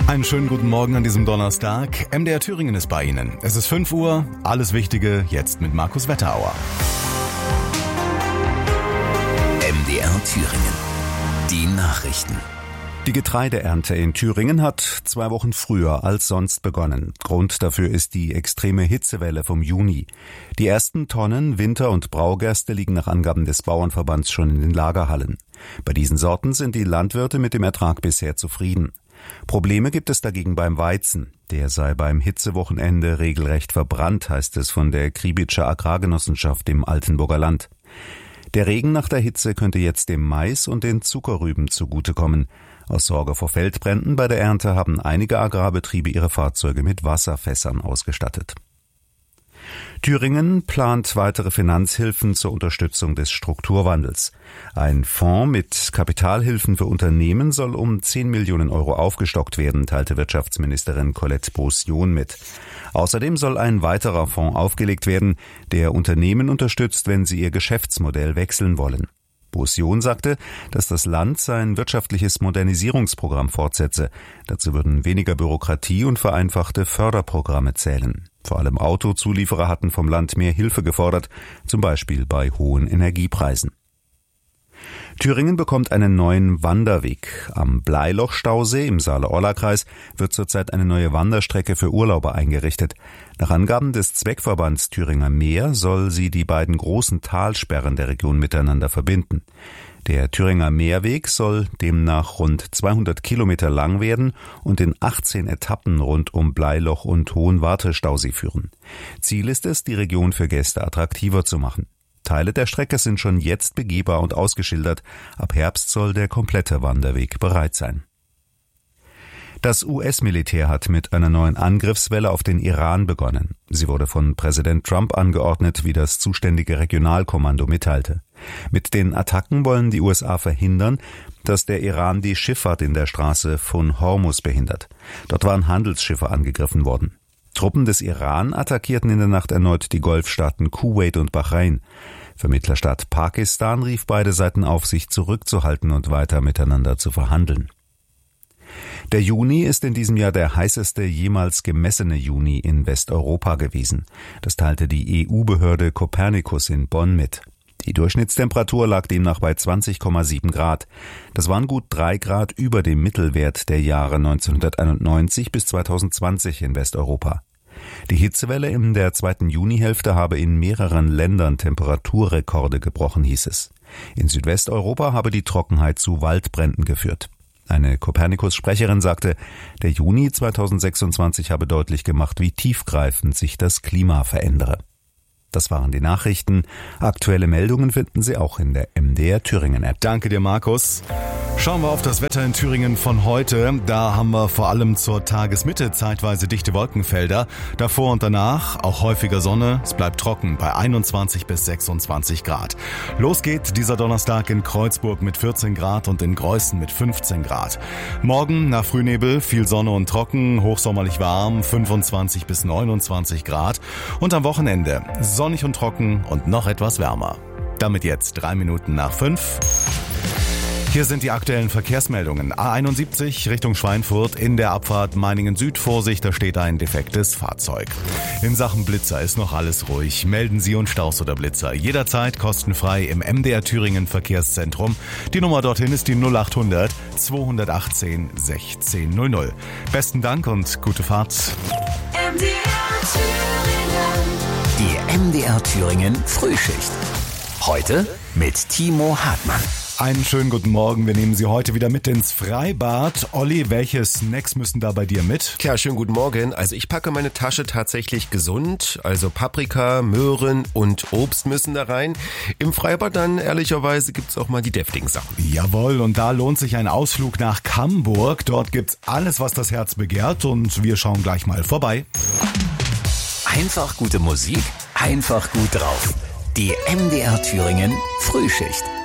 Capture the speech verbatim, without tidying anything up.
Einen schönen guten Morgen an diesem Donnerstag. M D R Thüringen ist bei Ihnen. Es ist fünf Uhr, alles Wichtige jetzt mit Markus Wetterauer. M D R Thüringen. Die Nachrichten. Die Getreideernte in Thüringen hat zwei Wochen früher als sonst begonnen. Grund dafür ist die extreme Hitzewelle vom Juni. Die ersten Tonnen Winter- und Braugerste liegen nach Angaben des Bauernverbands schon in den Lagerhallen. Bei diesen Sorten sind die Landwirte mit dem Ertrag bisher zufrieden. Probleme gibt es dagegen beim Weizen. Der sei beim Hitzewochenende regelrecht verbrannt, heißt es von der Kribitscher Agrargenossenschaft im Altenburger Land. Der Regen nach der Hitze könnte jetzt dem Mais und den Zuckerrüben zugutekommen. Aus Sorge vor Feldbränden bei der Ernte haben einige Agrarbetriebe ihre Fahrzeuge mit Wasserfässern ausgestattet. Thüringen plant weitere Finanzhilfen zur Unterstützung des Strukturwandels. Ein Fonds mit Kapitalhilfen für Unternehmen soll um zehn Millionen Euro aufgestockt werden, teilte Wirtschaftsministerin Colette Beaussion mit. Außerdem soll ein weiterer Fonds aufgelegt werden, der Unternehmen unterstützt, wenn sie ihr Geschäftsmodell wechseln wollen. Beaussion sagte, dass das Land sein wirtschaftliches Modernisierungsprogramm fortsetze. Dazu würden weniger Bürokratie und vereinfachte Förderprogramme zählen. Vor allem Autozulieferer hatten vom Land mehr Hilfe gefordert, zum Beispiel bei hohen Energiepreisen. Thüringen bekommt einen neuen Wanderweg. Am Bleiloch-Stausee im Saale-Orla-Kreis wird zurzeit eine neue Wanderstrecke für Urlauber eingerichtet. Nach Angaben des Zweckverbands Thüringer Meer soll sie die beiden großen Talsperren der Region miteinander verbinden. Der Thüringer Meerweg soll demnach rund zweihundert Kilometer lang werden und in achtzehn Etappen rund um Bleiloch und Hohenwarte-Stausee führen. Ziel ist es, die Region für Gäste attraktiver zu machen. Teile der Strecke sind schon jetzt begehbar und ausgeschildert. Ab Herbst soll der komplette Wanderweg bereit sein. Das U S-Militär hat mit einer neuen Angriffswelle auf den Iran begonnen. Sie wurde von Präsident Trump angeordnet, wie das zuständige Regionalkommando mitteilte. Mit den Attacken wollen die U S A verhindern, dass der Iran die Schifffahrt in der Straße von Hormuz behindert. Dort waren Handelsschiffe angegriffen worden. Truppen des Iran attackierten in der Nacht erneut die Golfstaaten Kuwait und Bahrain. Vermittlerstaat Pakistan rief beide Seiten auf, sich zurückzuhalten und weiter miteinander zu verhandeln. Der Juni ist in diesem Jahr der heißeste jemals gemessene Juni in Westeuropa gewesen. Das teilte die E U-Behörde Copernicus in Bonn mit. Die Durchschnittstemperatur lag demnach bei zwanzig Komma sieben Grad. Das waren gut drei Grad über dem Mittelwert der Jahre neunzehnhunderteinundneunzig bis zweitausendzwanzig in Westeuropa. Die Hitzewelle in der zweiten Junihälfte habe in mehreren Ländern Temperaturrekorde gebrochen, hieß es. In Südwesteuropa habe die Trockenheit zu Waldbränden geführt. Eine Copernicus-Sprecherin sagte, der Juni zweitausendsechsundzwanzig habe deutlich gemacht, wie tiefgreifend sich das Klima verändere. Das waren die Nachrichten. Aktuelle Meldungen finden Sie auch in der M D R Thüringen App. Danke dir, Markus. Schauen wir auf das Wetter in Thüringen von heute. Da haben wir vor allem zur Tagesmitte zeitweise dichte Wolkenfelder. Davor und danach auch häufiger Sonne. Es bleibt trocken bei einundzwanzig bis sechsundzwanzig Grad. Los geht dieser Donnerstag in Kreuzburg mit vierzehn Grad und in Greußen mit fünfzehn Grad. Morgen nach Frühnebel viel Sonne und trocken, hochsommerlich warm, fünfundzwanzig bis neunundzwanzig Grad. Und am Wochenende sonnig und trocken und noch etwas wärmer. Damit jetzt drei Minuten nach fünf. Hier sind die aktuellen Verkehrsmeldungen. A einundsiebzig Richtung Schweinfurt in der Abfahrt Meiningen Süd. Vorsicht, da steht ein defektes Fahrzeug. In Sachen Blitzer ist noch alles ruhig. Melden Sie uns Staus oder Blitzer jederzeit kostenfrei im M D R Thüringen Verkehrszentrum. Die Nummer dorthin ist die null achthundert zweihundertachtzehn sechzehn null null. Besten Dank und gute Fahrt. M D R Thüringen. Die M D R Thüringen Frühschicht. Heute mit Timo Hartmann. Einen schönen guten Morgen. Wir nehmen Sie heute wieder mit ins Freibad. Olli, welche Snacks müssen da bei dir mit? Tja, schönen guten Morgen. Also ich packe meine Tasche tatsächlich gesund. Also Paprika, Möhren und Obst müssen da rein. Im Freibad dann ehrlicherweise gibt's auch mal die deftigen Sachen. Jawohl, und da lohnt sich ein Ausflug nach Camburg. Dort gibt's alles, was das Herz begehrt, und wir schauen gleich mal vorbei. Einfach gute Musik, einfach gut drauf. Die M D R Thüringen Frühschicht.